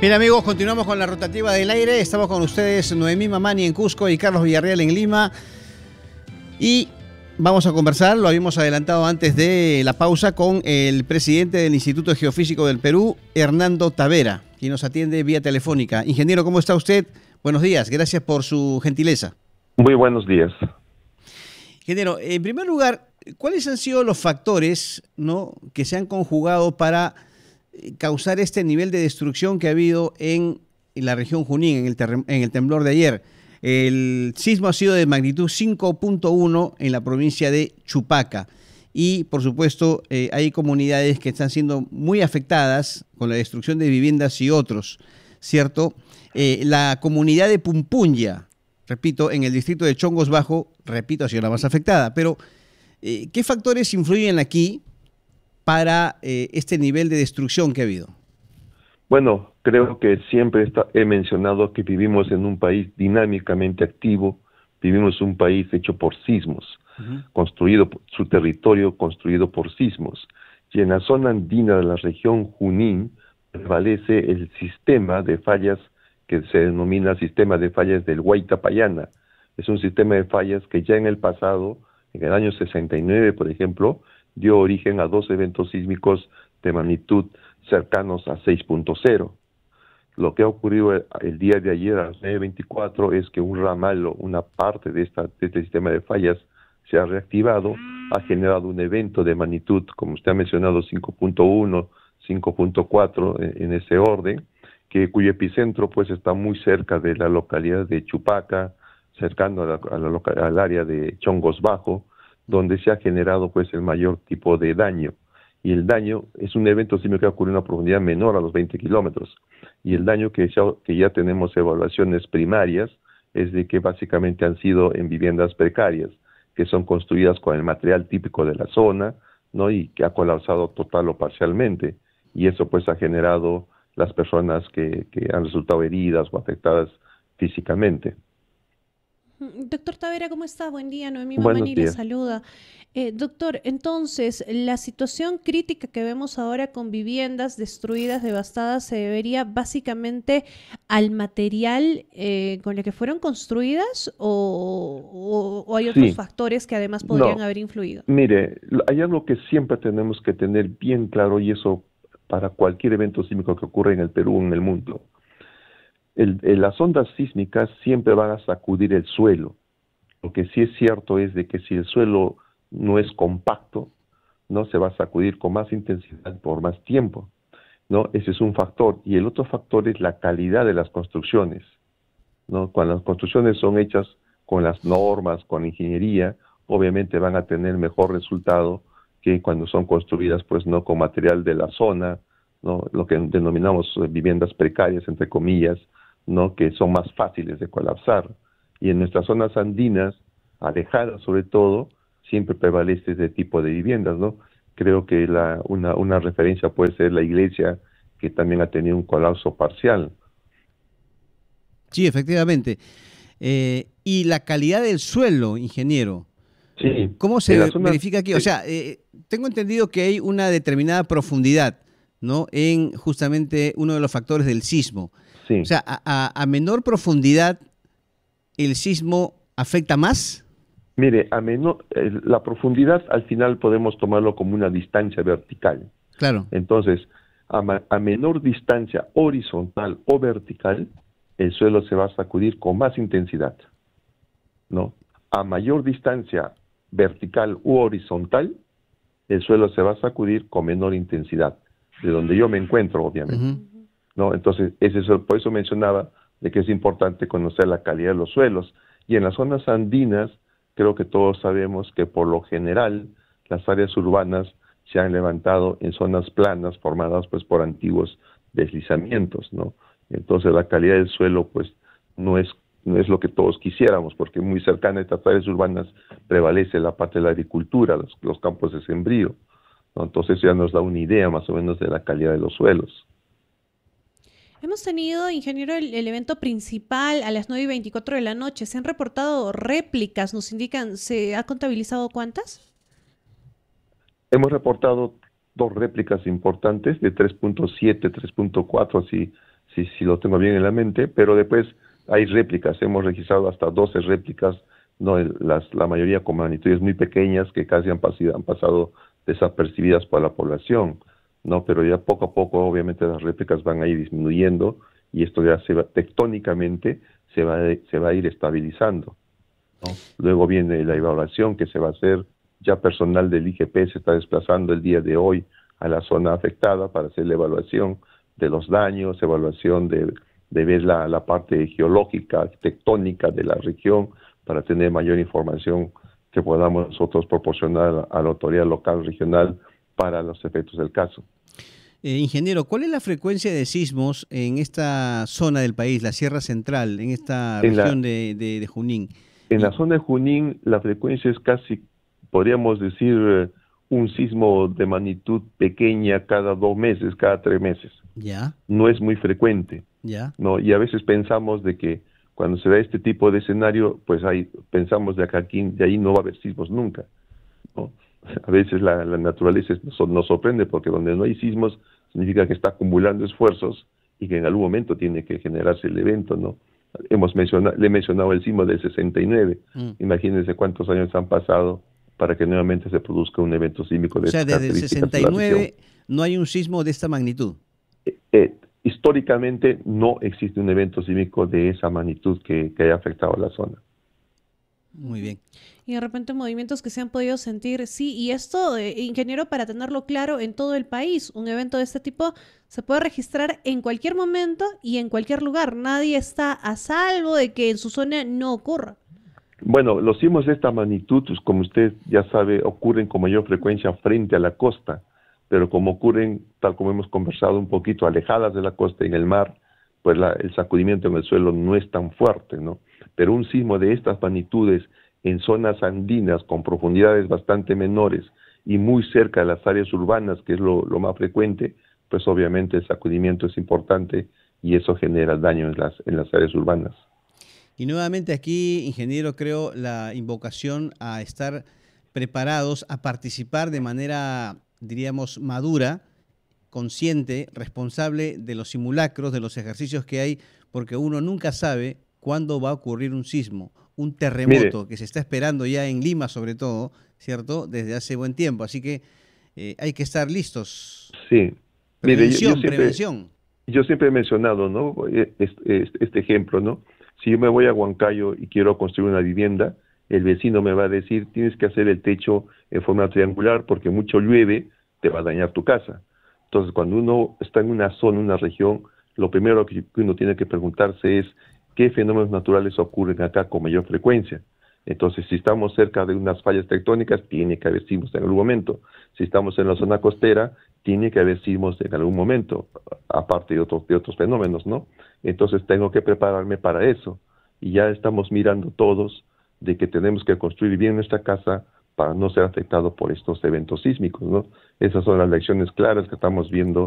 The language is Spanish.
Bien amigos, continuamos con la rotativa del aire. Estamos con ustedes Noemí Mamani en Cusco y Carlos Villarreal en Lima. Y vamos a conversar, lo habíamos adelantado antes de la pausa, con el presidente del Instituto Geofísico del Perú, Hernando Tavera, quien nos atiende vía telefónica. Ingeniero, ¿cómo está usted? Buenos días, gracias por su gentileza. Muy buenos días. Ingeniero, en primer lugar, ¿cuáles han sido los factores, ¿no?, que se han conjugado para causar este nivel de destrucción que ha habido en la región Junín, en el temblor de ayer? El sismo ha sido de magnitud 5.1 en la provincia de Chupaca y, por supuesto, hay comunidades que están siendo muy afectadas con la destrucción de viviendas y otros, ¿cierto? La comunidad de Pumpunya, repito, en el distrito de Chongos Bajo, repito, ha sido la más afectada, pero ¿qué factores influyen aquí para este nivel de destrucción que ha habido? Bueno, creo que siempre he mencionado que vivimos en un país dinámicamente activo, vivimos un país hecho por sismos, construido, su territorio construido por sismos. Y en la zona andina de la región Junín prevalece el sistema de fallas que se denomina sistema de fallas del Huayta-Pallana. Es un sistema de fallas que ya en el pasado, en el año 69, por ejemplo, dio origen a 2 eventos sísmicos de magnitud cercanos a 6.0. Lo que ha ocurrido el día de ayer a las 9:24 es que un ramal o una parte de este sistema de fallas se ha reactivado, ha generado un evento de magnitud, como usted ha mencionado, 5.1, 5.4 en ese orden, cuyo epicentro pues está muy cerca de la localidad de Chupaca, cercano al área de Chongos Bajo, donde se ha generado pues el mayor tipo de daño. Y el daño es un evento sísmico que ha ocurrido a una profundidad menor a los 20 kilómetros. Y el daño que ya tenemos evaluaciones primarias es de que básicamente han sido en viviendas precarias, que son construidas con el material típico de la zona, ¿no?, y que ha colapsado total o parcialmente. Y eso pues ha generado las personas que han resultado heridas o afectadas físicamente. Doctor Tavera, ¿cómo está? Buen día, Noemí Buenos Mamani le días. saluda. Doctor, entonces, la situación crítica que vemos ahora con viviendas destruidas, devastadas, ¿se debería básicamente al material con el que fueron construidas o hay otros factores que además podrían haber influido? Mire, hay algo que siempre tenemos que tener bien claro, y eso para cualquier evento sísmico que ocurra en el Perú o en el mundo. Las ondas sísmicas siempre van a sacudir el suelo. Lo que sí es cierto es de que si el suelo no es compacto, no se va a sacudir con más intensidad por más tiempo, ¿no? Ese es un factor. Y el otro factor es la calidad de las construcciones, ¿no? Cuando las construcciones son hechas con las normas, con ingeniería, obviamente van a tener mejor resultado que cuando son construidas pues no con material de la zona, ¿no?, lo que denominamos viviendas precarias, entre comillas, ¿no?, que son más fáciles de colapsar. Y en nuestras zonas andinas, alejadas sobre todo, siempre prevalece ese tipo de viviendas, ¿no? Creo que una referencia puede ser la iglesia, que también ha tenido un colapso parcial. Sí, efectivamente. Y la calidad del suelo, ingeniero, sí, ¿cómo se verifica aquí? O sea, tengo entendido que hay una determinada profundidad, ¿no?, en justamente uno de los factores del sismo. Sí. O sea, a menor profundidad, ¿el sismo afecta más? Mire, la profundidad al final podemos tomarlo como una distancia vertical. Claro. Entonces, a menor distancia horizontal o vertical, el suelo se va a sacudir con más intensidad, ¿no? A mayor distancia vertical u horizontal, el suelo se va a sacudir con menor intensidad, de donde yo me encuentro, obviamente. ¿No? Entonces, por eso mencionaba de que es importante conocer la calidad de los suelos. Y en las zonas andinas, creo que todos sabemos que por lo general las áreas urbanas se han levantado en zonas planas formadas pues por antiguos deslizamientos, ¿no? Entonces la calidad del suelo pues no es lo que todos quisiéramos, porque muy cercana a estas áreas urbanas prevalece la parte de la agricultura, los campos de sembrío, ¿no? Entonces ya nos da una idea más o menos de la calidad de los suelos. Hemos tenido, ingeniero, el evento principal a las 9:24 de la noche. ¿Se han reportado réplicas? Nos indican, ¿se ha contabilizado cuántas? Hemos reportado 2 réplicas importantes de 3.7, 3.4, si lo tengo bien en la mente, pero después hay réplicas, hemos registrado hasta 12 réplicas, no la mayoría con magnitudes muy pequeñas que casi han pasado desapercibidas por la población, no, pero ya poco a poco obviamente las réplicas van a ir disminuyendo y esto ya tectónicamente se va a ir estabilizando, ¿no? Luego viene la evaluación que se va a hacer, ya personal del IGP se está desplazando el día de hoy a la zona afectada para hacer la evaluación de los daños, evaluación de ver la parte geológica, tectónica de la región, para tener mayor información que podamos nosotros proporcionar a la autoridad local, regional, para los efectos del caso. Ingeniero, ¿cuál es la frecuencia de sismos en esta zona del país, la Sierra Central, en esta región de Junín? En la zona de Junín la frecuencia es casi, podríamos decir, un sismo de magnitud pequeña cada 2 meses, cada 3 meses. Ya. No es muy frecuente. Ya. ¿No? Y a veces pensamos de que cuando se da este tipo de escenario, pues pensamos de ahí no va a haber sismos nunca, ¿no? A veces la naturaleza nos sorprende porque donde no hay sismos significa que está acumulando esfuerzos y que en algún momento tiene que generarse el evento, ¿no? Le he mencionado el sismo del 69. Imagínense cuántos años han pasado para que nuevamente se produzca un evento sísmico de estas características. O sea, desde el 69 no hay un sismo de esta magnitud. Históricamente no existe un evento sísmico de esa magnitud que haya afectado a la zona. Muy bien. Y de repente movimientos que se han podido sentir, sí, y esto, ingeniero, para tenerlo claro, en todo el país, un evento de este tipo se puede registrar en cualquier momento y en cualquier lugar. Nadie está a salvo de que en su zona no ocurra. Bueno, los sismos de esta magnitud, pues, como usted ya sabe, ocurren con mayor frecuencia frente a la costa, pero como ocurren, tal como hemos conversado un poquito, alejadas de la costa en el mar, pues el sacudimiento en el suelo no es tan fuerte, ¿no? Pero un sismo de estas magnitudes en zonas andinas con profundidades bastante menores y muy cerca de las áreas urbanas, que es lo más frecuente, pues obviamente el sacudimiento es importante y eso genera daño en las áreas urbanas. Y nuevamente aquí, ingeniero, creo la invocación a estar preparados, a participar de manera, diríamos, madura, consciente, responsable de los simulacros, de los ejercicios que hay, porque uno nunca sabe cuándo va a ocurrir un sismo, un terremoto. Mire, que se está esperando ya en Lima sobre todo, ¿cierto? Desde hace buen tiempo, así que hay que estar listos. Sí. Prevención, prevención. Yo siempre he mencionado, ¿no? Este ejemplo, ¿no? Si yo me voy a Huancayo y quiero construir una vivienda, el vecino me va a decir, tienes que hacer el techo en forma triangular porque mucho llueve, te va a dañar tu casa. Entonces, cuando uno está en una zona, una región, lo primero que uno tiene que preguntarse es qué fenómenos naturales ocurren acá con mayor frecuencia. Entonces, si estamos cerca de unas fallas tectónicas, tiene que haber sismos en algún momento. Si estamos en la zona costera, tiene que haber sismos en algún momento, aparte de otros fenómenos, ¿no? Entonces, tengo que prepararme para eso. Y ya estamos mirando todos de que tenemos que construir bien nuestra casa para no ser afectados por estos eventos sísmicos, ¿no? Esas son las lecciones claras que estamos viendo